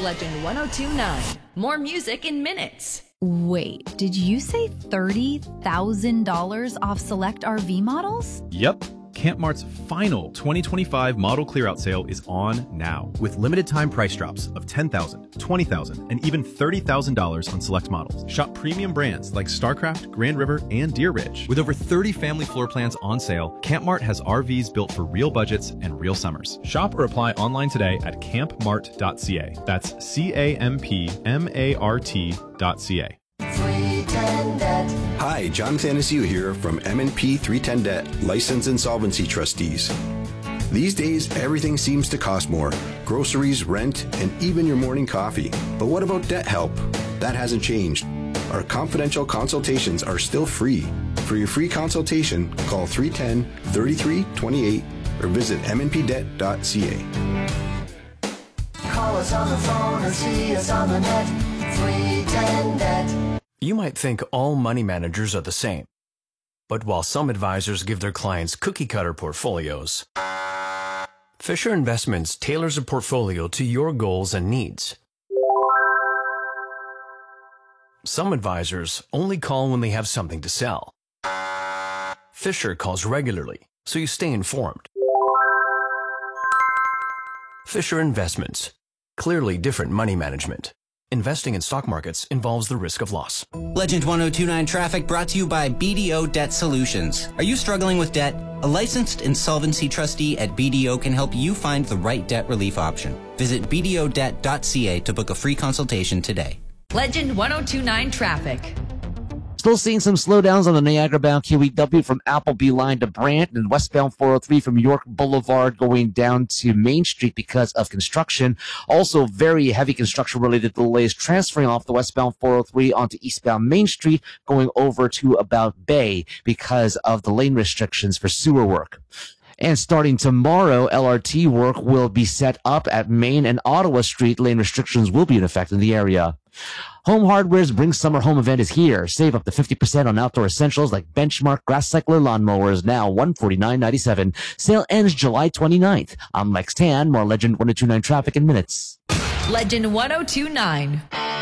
Legend 1029. More music in minutes. Wait, did you say $30,000 off select RV models? Yep. Camp Mart's final 2025 model clearout sale is on now, with limited time price drops of $10,000, $20,000, and even $30,000 on select models. Shop premium brands like StarCraft, Grand River, and Deer Ridge. With over 30 family floor plans on sale, Camp Mart has RVs built for real budgets and real summers. Shop or apply online today at campmart.ca. That's CAMPMART.ca. Hi, John Thanasiu here from M&P 310 Debt, Licensed Insolvency Trustees. These days, everything seems to cost more. Groceries, rent, and even your morning coffee. But what about debt help? That hasn't changed. Our confidential consultations are still free. For your free consultation, call 310-3328 or visit mnpdebt.ca. Call us on the phone or see us on the net. 310 Debt. You might think all money managers are the same. But while some advisors give their clients cookie-cutter portfolios, Fisher Investments tailors a portfolio to your goals and needs. Some advisors only call when they have something to sell. Fisher calls regularly, so you stay informed. Fisher Investments. Clearly different money management. Investing in stock markets involves the risk of loss. Legend 1029 traffic brought to you by BDO Debt Solutions. Are you struggling with debt? A licensed insolvency trustee at BDO can help you find the right debt relief option. Visit bdodebt.ca to book a free consultation today. Legend 1029 traffic. Still seeing some slowdowns on the Niagara-bound QEW from Appleby line to Brant, and westbound 403 from York Boulevard going down to Main Street because of construction. Also, very heavy construction-related delays transferring off the westbound 403 onto eastbound Main Street, going over to about Bay because of the lane restrictions for sewer work. And starting tomorrow, LRT work will be set up at Main and Ottawa Street. Lane restrictions will be in effect in the area. Home Hardware's Bring Summer Home event is here. Save up to 50% on outdoor essentials like Benchmark Grass Cycler lawnmowers, now $149.97. Sale ends July 29th. I'm Lex Tan. More Legend 1029 traffic in minutes. Legend 1029.